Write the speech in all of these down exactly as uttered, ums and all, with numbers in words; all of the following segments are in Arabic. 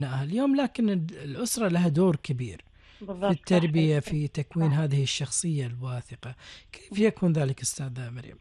اليوم، لكن الأسرة لها دور كبير في بالضبط، صح. التربية، في تكوين صح. هذه الشخصية الواثقة. كيف يكون ذلك أستاذة مريم؟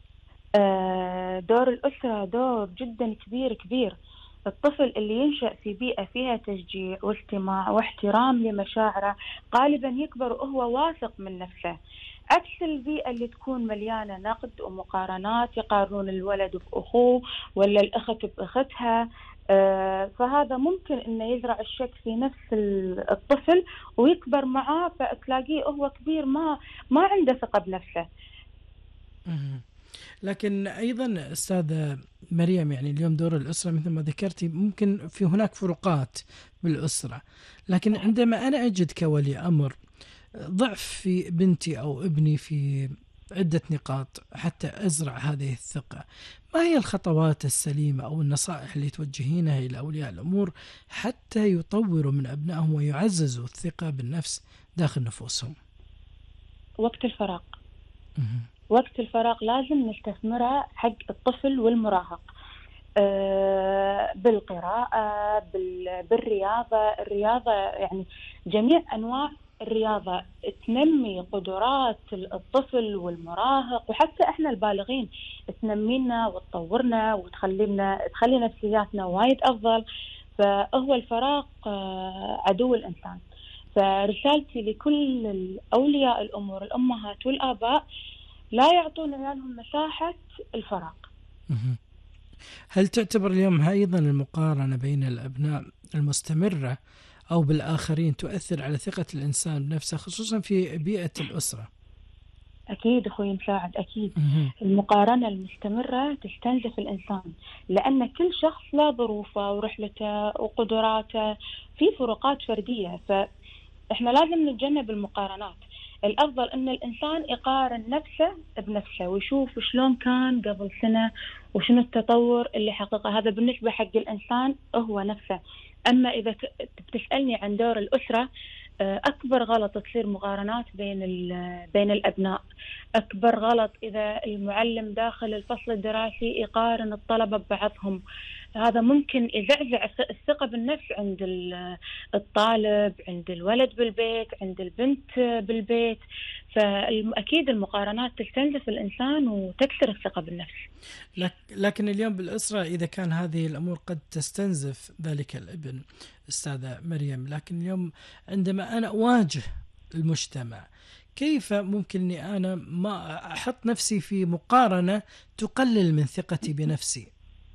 آه، دور الأسرة دور جدا كبير كبير. الطفل اللي ينشأ في بيئة فيها تشجيع واستماع واحترام لمشاعره غالبا يكبر وهو واثق من نفسه، عكس البيئة اللي تكون مليانة نقد ومقارنات، يقارنون الولد بأخوه ولا الأخت بأختها. آه، فهذا ممكن أنه يزرع الشك في نفس ال- الطفل، ويكبر معاه فتلاقيه هو كبير ما ما عنده ثقة بنفسه. مهم. لكن أيضا أستاذة مريم، يعني اليوم دور الأسرة مثل ما ذكرتي، ممكن في هناك فروقات بالأسرة، لكن صح. عندما أنا أجد كولي أمر ضعف في بنتي أو ابني في عدة نقاط حتى أزرع هذه الثقة، ما هي الخطوات السليمة أو النصائح اللي توجهينها إلى أولياء الأمور حتى يطوروا من أبنائهم ويعززوا الثقة بالنفس داخل نفوسهم؟ وقت الفراغ. مهم. وقت الفراغ لازم نستثمره حق الطفل والمراهق. آه، بالقراءة، بال- بالرياضة. الرياضة يعني جميع أنواع الرياضة تنمي قدرات الطفل والمراهق، وحتى إحنا البالغين تنمينا وتطورنا وتخلينا تخلي نفسياتنا وايد أفضل. فهو الفراغ آه، عدو الإنسان. فرسالتي لكل أولياء الأمور، الأمهات والآباء، لا يعطون عيالهم مساحة الفراغ. مهم. هل تعتبر اليوم أيضا المقارنة بين الأبناء المستمرة أو بالآخرين تؤثر على ثقة الإنسان بنفسه، خصوصا في بيئة الأسرة؟ أكيد أخوي مساعد، أكيد. مهم. المقارنة المستمرة تستنزف الإنسان، لأن كل شخص له ظروفه ورحلته وقدراته، في فروقات فردية. فإحنا لازم نتجنب المقارنات. الأفضل أن الإنسان يقارن نفسه بنفسه ويشوف شلون كان قبل سنة وشنو التطور اللي حققه. هذا بالنسبة حق الإنسان هو نفسه. أما إذا ك- بتسألني عن دور الأسرة، آه، أكبر غلط تصير مقارنات بين ال- بين الأبناء. أكبر غلط إذا المعلم داخل الفصل الدراسي يقارن الطلبة ببعضهم. هذا ممكن يزعزع الث- الثقة بالنفس عند ال- الطالب، عند الولد بالبيت، عند البنت بالبيت. فأكيد المقارنات تستنزف الإنسان وتكسر الثقة بالنفس. لك لكن اليوم بالأسرة إذا كان هذه الأمور قد تستنزف ذلك الابن أستاذة مريم، لكن اليوم عندما أنا أواجه المجتمع، كيف ممكن أني أنا ما أحط نفسي في مقارنة تقلل من ثقتي بنفسي؟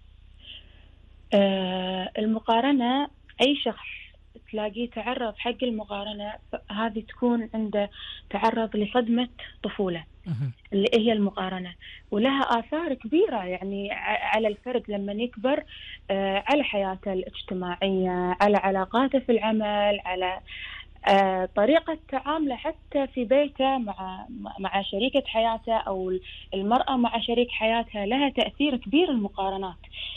آه، المقارنة، أي شخص تلاقيه تعرض حق المقارنة هذه تكون عنده تعرض لصدمة طفولة، مهم. اللي هي المقارنة. ولها آثار كبيرة يعني ع- على الفرد لما يكبر، آه، على حياته الاجتماعية، على علاقاته في العمل، على آه، طريقة تعامله حتى في بيته مع مع شريكة حياته، أو المرأة مع شريك حياتها. لها تأثير كبير المقارنات.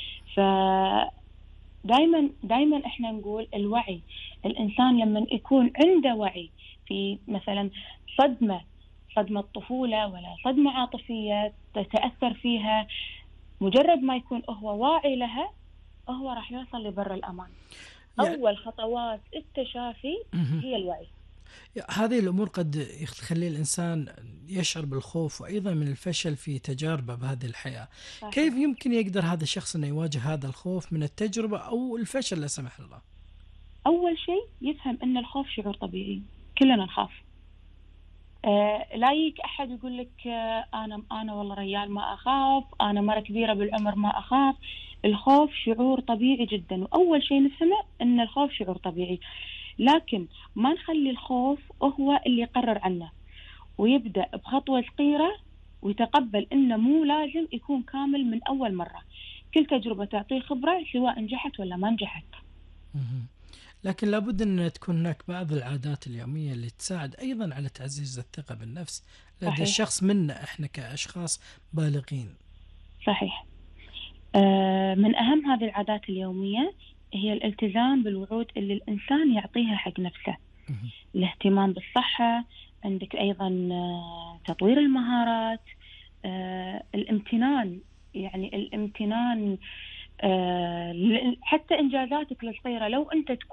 فدائما دائما احنا نقول الوعي. الإنسان لما يكون عنده وعي في مثلا صدمة صدمة طفولة ولا صدمة عاطفية تتأثر فيها، مجرد ما يكون هو واعي لها، هو راح يوصل لبر الأمان. يعني أول خطوات التشافي مهم. هي الوعي. هذه الأمور قد تخلي الإنسان يشعر بالخوف وأيضا من الفشل في تجاربه بهذه الحياة. كيف صحيح. يمكن يقدر هذا الشخص أن يواجه هذا الخوف من التجربة أو الفشل لا سمح الله؟ أول شيء يفهم أن الخوف شعور طبيعي، كلنا نخاف. آه لا يجيك أحد يقول لك آه أنا أنا والله رجال ما أخاف، أنا مرة كبيرة بالعمر ما أخاف. الخوف شعور طبيعي جدا، وأول شيء نفهمه أن الخوف شعور طبيعي. لكن ما نخلي الخوف هو اللي يقرر عنه، ويبدأ بخطوة صغيرة، ويتقبل أنه مو لازم يكون كامل من أول مرة. كل تجربة تعطيه خبرة سواء نجحت ولا ما نجحت. مهم. لكن لابد أن تكون هناك بعض العادات اليومية اللي تساعد أيضا على تعزيز الثقة بالنفس لدى صحيح. الشخص منا إحنا كأشخاص بالغين. صحيح. آه من أهم هذه العادات اليومية هي الالتزام بالوعود اللي الإنسان يعطيها حق نفسه. مهم. الاهتمام بالصحة، عندك أيضا آه تطوير المهارات، آه الامتنان. يعني الامتنان آه، حتى إنجازاتك الصغيرة لو أنت